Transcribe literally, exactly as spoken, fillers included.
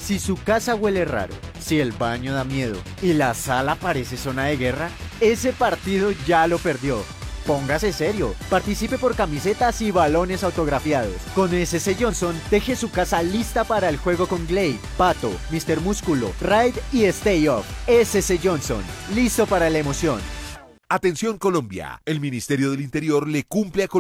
Si su casa huele raro, si el baño da miedo y la sala parece zona de guerra, ese partido ya lo perdió. Póngase serio, participe por camisetas y balones autografiados. Con S C Johnson, deje su casa lista para el juego con Glade, Pato, mister Músculo, Raid y Stay Off. S C Johnson, listo para la emoción. Atención Colombia, el Ministerio del Interior le cumple a Colombia